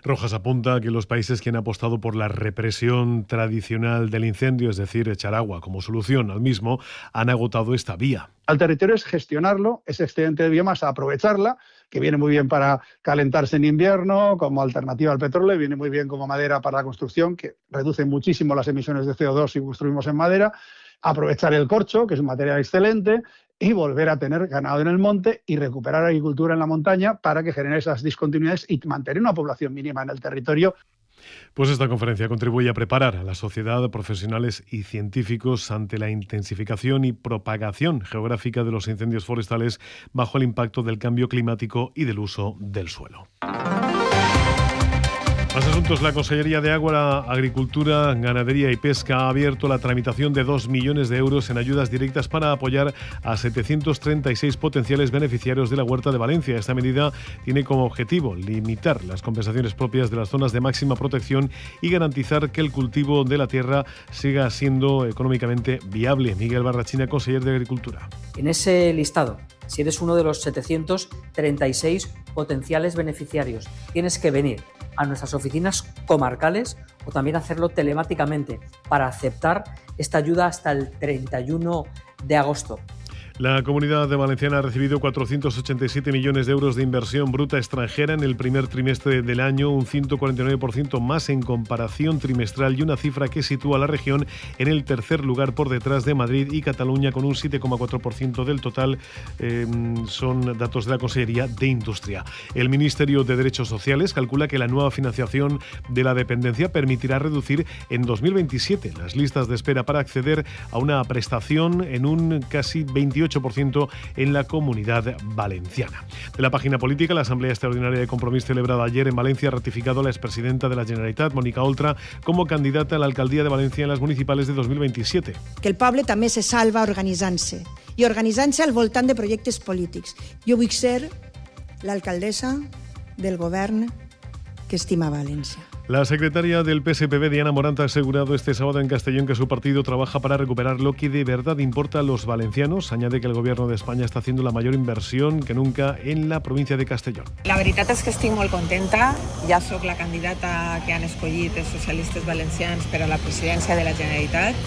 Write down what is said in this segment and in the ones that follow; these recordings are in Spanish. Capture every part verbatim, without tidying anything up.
Rojas apunta que los países que han apostado por la represión tradicional del incendio, es decir, echar agua como solución al mismo, han agotado esta vía. Al territorio es gestionarlo, ese excedente de biomasa, aprovecharla, que viene muy bien para calentarse en invierno, como alternativa al petróleo, viene muy bien como madera para la construcción, que reduce muchísimo las emisiones de C O dos si construimos en madera, aprovechar el corcho, que es un material excelente, y volver a tener ganado en el monte y recuperar agricultura en la montaña para que genere esas discontinuidades y mantener una población mínima en el territorio. Pues esta conferencia contribuye a preparar a la sociedad, profesionales y científicos ante la intensificación y propagación geográfica de los incendios forestales bajo el impacto del cambio climático y del uso del suelo. Más asuntos. La Consellería de Agua, Agricultura, Ganadería y Pesca ha abierto la tramitación de dos millones de euros en ayudas directas para apoyar a setecientos treinta y seis potenciales beneficiarios de la Huerta de Valencia. Esta medida tiene como objetivo limitar las compensaciones propias de las zonas de máxima protección y garantizar que el cultivo de la tierra siga siendo económicamente viable. Miguel Barrachina, conseller de Agricultura. En ese listado, si eres uno de los setecientos treinta y seis potenciales beneficiarios, tienes que venir a nuestras oficinas comarcales o también hacerlo telemáticamente para aceptar esta ayuda hasta el treinta y uno de agosto. La Comunidad Valenciana ha recibido cuatrocientos ochenta y siete millones de euros de inversión bruta extranjera en el primer trimestre del año, un ciento cuarenta y nueve por ciento más en comparación trimestral y una cifra que sitúa a la región en el tercer lugar por detrás de Madrid y Cataluña con un siete coma cuatro por ciento del total. Eh, son datos de la Consellería de Industria. El Ministerio de Derechos Sociales calcula que la nueva financiación de la dependencia permitirá reducir en dos mil veintisiete las listas de espera para acceder a una prestación en un casi veintiocho por ciento en la Comunidad Valenciana. De la página política, la Asamblea Extraordinaria de Compromís celebrada ayer en Valencia ha ratificado a la expresidenta de la Generalitat, Mónica Oltra, como candidata a la alcaldia de Valencia en las municipales de dos mil veintisiete. Que el poble també se salva organitzant-se i organitzant-se al voltant de projectes polítics. Jo vull ser l'alcaldessa del govern que estima València. La secretaria del P S P B, Diana Morant, ha asegurado este sábado en Castellón que su partido trabaja para recuperar lo que de verdad importa a los valencianos. Añade que el Gobierno de España está haciendo la mayor inversión que nunca en la provincia de Castellón. La veritat és que estic molt contenta. Ja sóc la candidata que han escollit els socialistes valencians per a la presidència de la Generalitat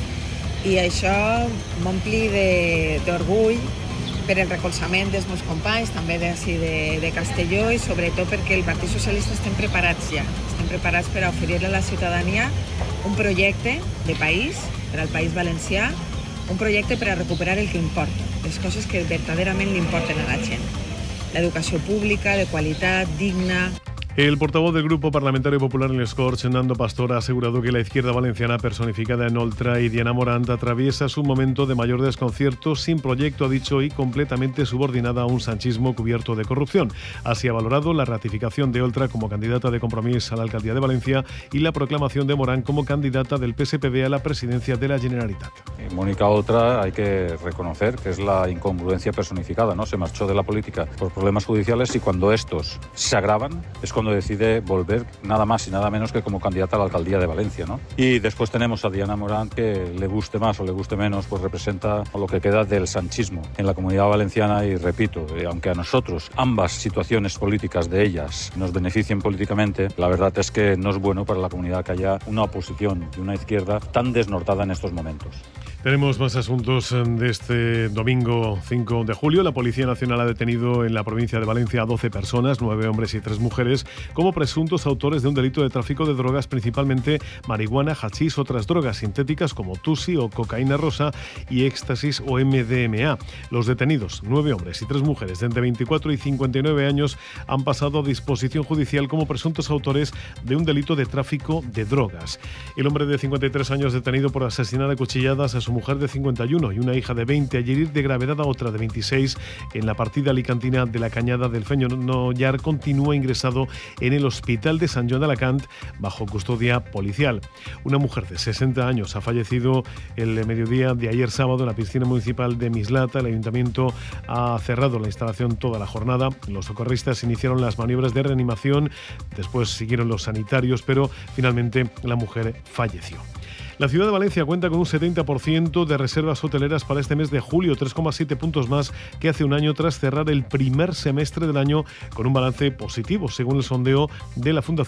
i això m'ompli d'orgull per el recolzament dels meus companys, també d'ací de, de Castelló i sobretot perquè el Partit Socialista estem preparats ja. Estem preparats per a oferir a la ciutadania un projecte de país, per al País Valencià, un projecte per a recuperar el que importa, les coses que verdaderament li importen a la gent. L'educació pública, de qualitat, digna. El portavoz del Grupo Parlamentario Popular en les Corts, Nando Pastor, ha asegurado que la izquierda valenciana personificada en Oltra y Diana Morant atraviesa su momento de mayor desconcierto, sin proyecto, ha dicho, y completamente subordinada a un sanchismo cubierto de corrupción. Así ha valorado la ratificación de Oltra como candidata de Compromís a la alcaldía de Valencia y la proclamación de Morant como candidata del P S P B a la presidencia de la Generalitat. Mónica Oltra, hay que reconocer que es la incongruencia personificada, ¿no? Se marchó de la política por problemas judiciales y cuando estos se agravan es cuando decide volver nada más y nada menos que como candidata a la alcaldía de Valencia, ¿no? Y después tenemos a Diana Morant, que le guste más o le guste menos, pues representa lo que queda del sanchismo en la Comunidad Valenciana y repito, eh, aunque a nosotros ambas situaciones políticas de ellas nos beneficien políticamente, la verdad es que no es bueno para la comunidad que haya una oposición y una izquierda tan desnortada en estos momentos. Tenemos más asuntos de este domingo cinco de julio. La Policía Nacional ha detenido en la provincia de Valencia a doce personas, nueve hombres y tres mujeres, como presuntos autores de un delito de tráfico de drogas, principalmente marihuana, hachís, otras drogas sintéticas como tusi o cocaína rosa y éxtasis o M D M A. Los detenidos, nueve hombres y tres mujeres de entre veinticuatro y cincuenta y nueve años, han pasado a disposición judicial como presuntos autores de un delito de tráfico de drogas. El hombre de cincuenta y tres años detenido por asesinar a cuchilladas a su mujer de cincuenta y uno y una hija de veinte, a herir de gravedad a otra de veintiséis en la partida alicantina de la Cañada del Feñonollar, continúa ingresado en el Hospital de Sant Joan d'Alacant bajo custodia policial. Una mujer de sesenta años ha fallecido el mediodía de ayer sábado en la piscina municipal de Mislata. El ayuntamiento ha cerrado la instalación toda la jornada. Los socorristas iniciaron las maniobras de reanimación, después siguieron los sanitarios, pero finalmente la mujer falleció. La ciudad de Valencia cuenta con un setenta por ciento de reservas hoteleras para este mes de julio, tres coma siete puntos más que hace un año tras cerrar el primer semestre del año con un balance positivo, según el sondeo de la Fundación